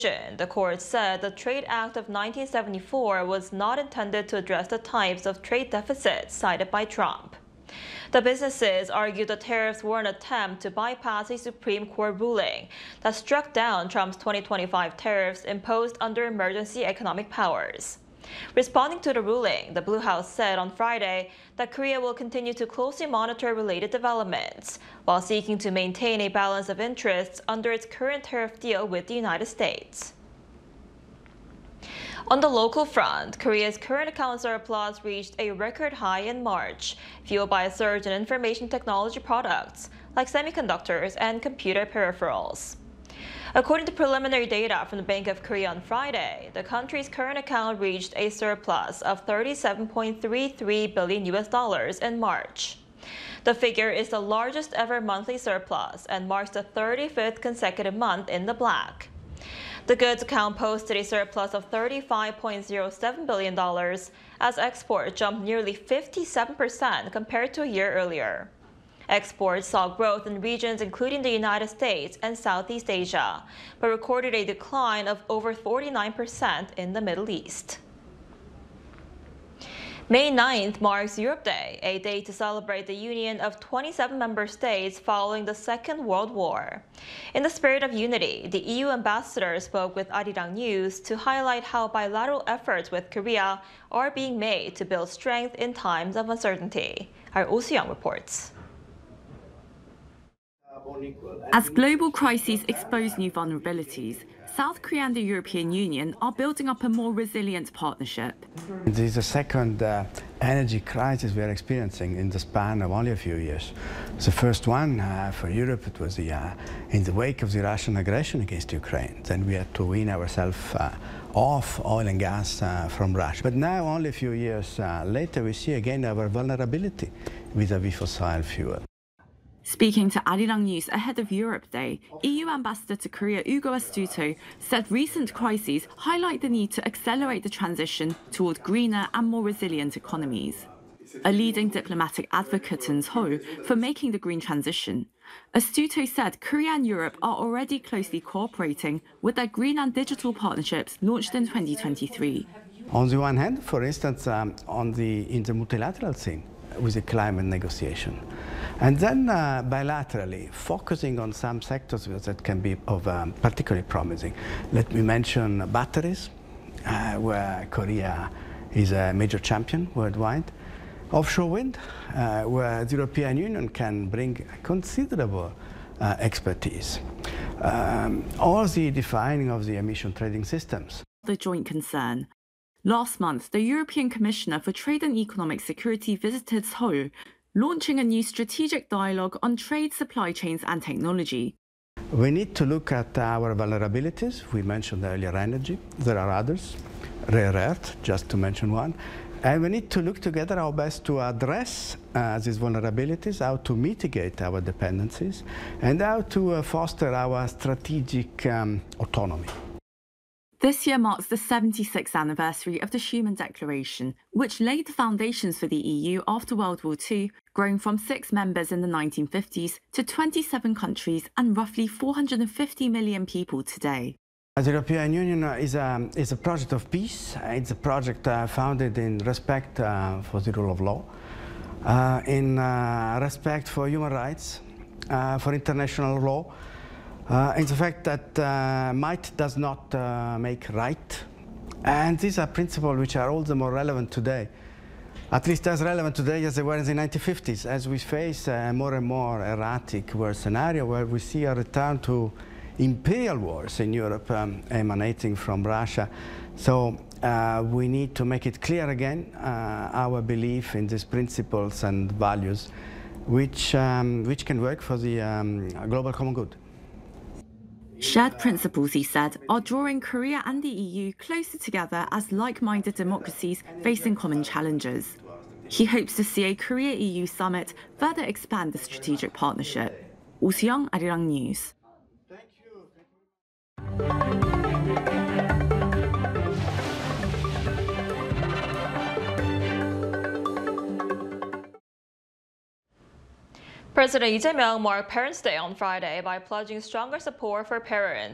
The court said the Trade Act of 1974 was not intended to address the types of trade deficits cited by Trump. The businesses argued the tariffs were an attempt to bypass a Supreme Court ruling that struck down Trump's 2025 tariffs imposed under emergency economic powers. Responding to the ruling, the Blue House said on Friday that Korea will continue to closely monitor related developments, while seeking to maintain a balance of interests under its current tariff deal with the United States. On the local front, Korea's current account surplus reached a record high in March, fueled by a surge in information technology products like semiconductors and computer peripherals. According to preliminary data from the Bank of Korea on Friday, the country's current account reached a surplus of $37.33 billion in March. The figure is the largest ever monthly surplus and marks the 35th consecutive month in the black. The goods account posted a surplus of $35.07 billion as exports jumped nearly 57% compared to a year earlier. Exports saw growth in regions including the United States and Southeast Asia, but recorded a decline of over 49% in the Middle East. May 9th marks Europe Day, a day to celebrate the union of 27 member states following the Second World War. In the spirit of unity, the EU ambassador spoke with Arirang News to highlight how bilateral efforts with Korea are being made to build strength in times of uncertainty. Our Oh Soo-young reports. As global crises expose new vulnerabilities, South Korea and the European Union are building up a more resilient partnership. This is the second energy crisis we are experiencing in the span of only a few years. The first one for Europe, it was in the wake of the Russian aggression against Ukraine. Then we had to wean ourselves off oil and gas from Russia. But now, only a few years later, we see again our vulnerability vis-à-vis fossil fuel. Speaking to Arirang News ahead of Europe Day, EU Ambassador to Korea Ugo Astuto said recent crises highlight the need to accelerate the transition toward greener and more resilient economies. A leading diplomatic advocate in Seoul for making the green transition, Astuto said Korea and Europe are already closely cooperating with their green and digital partnerships launched in 2023. On the one hand, for instance, in the multilateral scene, with the climate negotiation. And then bilaterally, focusing on some sectors that can be particularly promising. Let me mention batteries, where Korea is a major champion worldwide. Offshore wind, where the European Union can bring considerable expertise. Or the defining of the emission trading systems. The joint concern. Last month, the European Commissioner for Trade and Economic Security visited Seoul, launching a new strategic dialogue on trade, supply chains and technology. We need to look at our vulnerabilities. We mentioned earlier energy. There are others, rare earth, just to mention one. And we need to look together how best to address these vulnerabilities, how to mitigate our dependencies, and how to foster our strategic autonomy. This year marks the 76th anniversary of the Schuman Declaration, which laid the foundations for the EU after World War II, growing from 6 members in the 1950s to 27 countries and roughly 450 million people today. The European Union is a project of peace. It's a project founded in respect for the rule of law, in respect for human rights, for international law, in the fact that might does not make right. And these are principles which are all the more relevant today, at least as relevant today as they were in the 1950s, as we face a more and more erratic world scenario where we see a return to imperial wars in Europe emanating from Russia. So we need to make it clear again our belief in these principles and values which can work for the global common good. Shared principles, he said, are drawing Korea and the EU closer together as like-minded democracies facing common challenges. He hopes to see a Korea-EU summit further expand the strategic partnership. Oh Soo-young, Arirang News. President Lee Jae-myung marked Parents' Day on Friday by pledging stronger support for parents